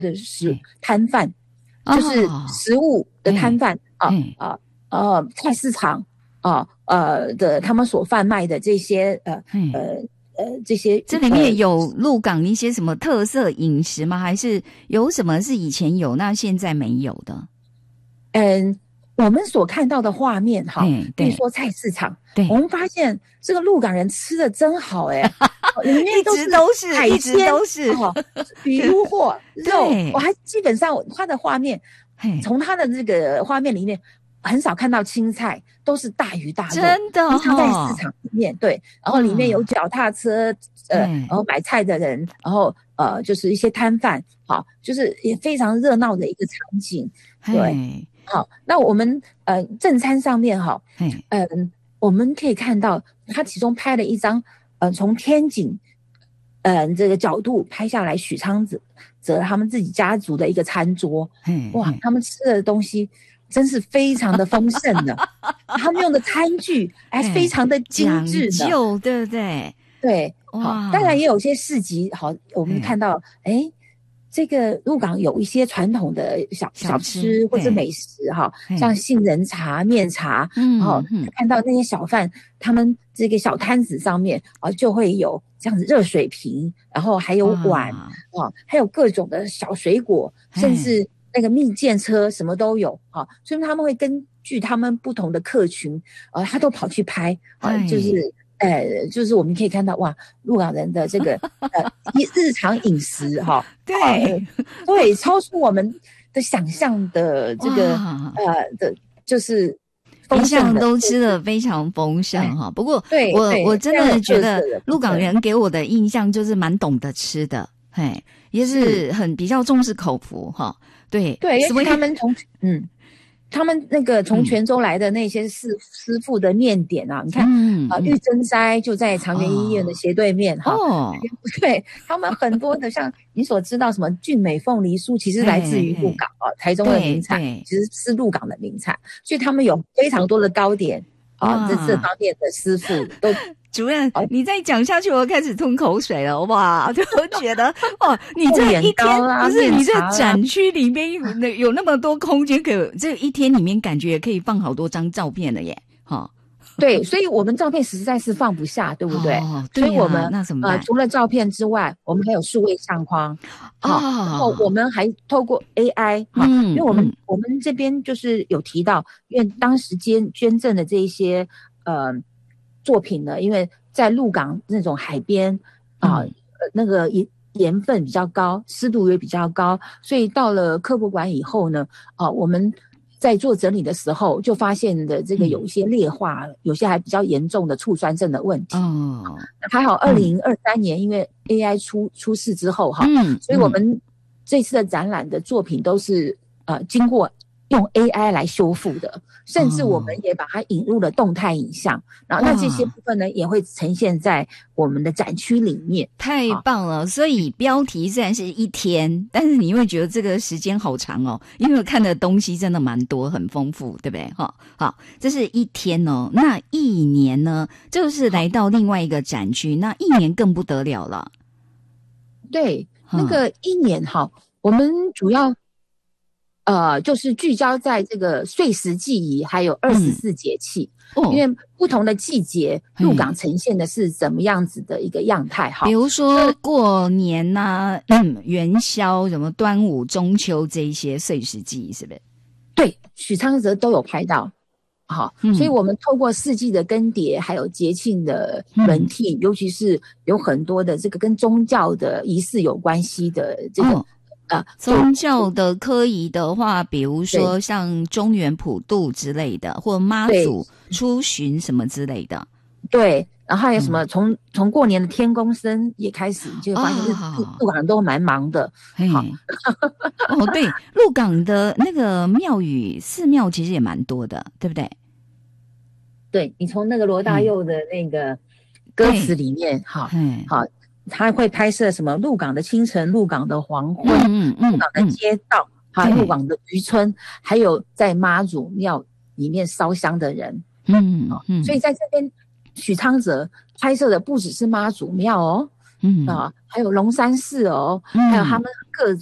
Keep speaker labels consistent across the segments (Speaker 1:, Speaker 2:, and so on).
Speaker 1: 的摊贩，就是食物的摊贩菜市场的他们所贩卖的这些这些
Speaker 2: 这里面有鹿港一些什么特色饮食吗？还是有什么是以前有那现在没有的？
Speaker 1: 我们所看到的画面比如说菜市场，我们发现这个鹿港人吃的真好里面
Speaker 2: 一直都是
Speaker 1: 海鲜，
Speaker 2: 都是
Speaker 1: 比如或肉，我还基本上他的画面，从他的这个画面里面很少看到青菜，都是大鱼大肉，
Speaker 2: 真的
Speaker 1: 常在市场里面，对，然后里面有脚踏车，然后买菜的人，然后就是一些摊贩，就是也非常热闹的一个场景，对。好，那我们正餐上面我们可以看到他其中拍了一张从天井这个角度拍下来许昌泽他们自己家族的一个餐桌，哇，他们吃的东西真是非常的丰盛的，他们用的餐具还非常的精致的，
Speaker 2: 讲究，对不对？
Speaker 1: 对，好，当然也有些市集，好，我们看到这个鹿港有一些传统的小吃或者美食像杏仁茶、面茶，看到那些小贩他们这个小摊子上面就会有这样子热水瓶，然后还有碗还有各种的小水果，甚至那个蜜饯车什么都有所以他们会根据他们不同的客群他都跑去拍就是我们可以看到哇，鹿港人的这个日常饮食对，超出我们的想象的这个就是
Speaker 2: 一向都吃得非常丰盛不过我真的觉得鹿港人给我的印象就是蛮懂得吃的，也是很比较重视口福对，
Speaker 1: 因为他们他们那个从泉州来的那些师傅的面点你看玉珍斋就在长源医院的斜对面对，他们很多的像你所知道什么俊美凤梨酥，其实来自于鹿港台中的名产，其实是鹿港的名产，所以他们有非常多的糕点这方面的师傅都。
Speaker 2: 主任，你再讲下去，我开始吞口水了，哇！就觉得你这一天不是你这展区里面有那么多空间，这一天里面感觉也可以放好多张照片了耶，
Speaker 1: 对，所以我们照片实在是放不下，对不对？
Speaker 2: 对，
Speaker 1: 所以我们
Speaker 2: 那怎么办？
Speaker 1: 除了照片之外，我们还有数位相框然后我们还透过 AI 因为我们这边就是有提到，因为当时捐赠的这一些作品呢，因为在鹿港那种海边那个盐分比较高，湿度也比较高，所以到了科博馆以后呢我们在做整理的时候就发现的这个有一些劣化，有些还比较严重的醋酸症的问题还好2023年因为 AI 出事之后所以我们这次的展览的作品都是经过用 AI 来修复的，甚至我们也把它引入了动态影像，然后那这些部分呢也会呈现在我们的展区里面。
Speaker 2: 太棒了！所以标题虽然是一天，但是你会觉得这个时间好长因为看的东西真的蛮多，很丰富，对不对？好，这是一天那一年呢，就是来到另外一个展区，那一年更不得了了。
Speaker 1: 对，那个一年我们主要就是聚焦在这个岁时祭仪还有24节气因为不同的季节鹿港呈现的是怎么样子的一个样态
Speaker 2: 比如说过年元宵什么端午中秋这一些岁时祭仪是不是？
Speaker 1: 对，许昌泽都有拍到所以我们透过四季的更迭还有节庆的轮替尤其是有很多的这个跟宗教的仪式有关系的这个
Speaker 2: 宗教的科仪的话，比如说像中元普渡之类的，或妈祖出巡什么之类的。对，
Speaker 1: 然后还有什么从过年的天公生也开始，就发现鹿港都蛮忙的。
Speaker 2: 对，鹿港的那个庙宇寺庙其实也蛮多的，对不对？
Speaker 1: 对，你从那个罗大佑的那个歌词里面，好。他会拍摄什么鹿港的清晨、鹿港的黄昏、鹿港的街道，还有鹿港的渔村，还有在妈祖庙里面烧香的人。所以在这边许昌泽拍摄的不只是妈祖庙还有龙山寺还有他们各种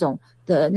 Speaker 1: 的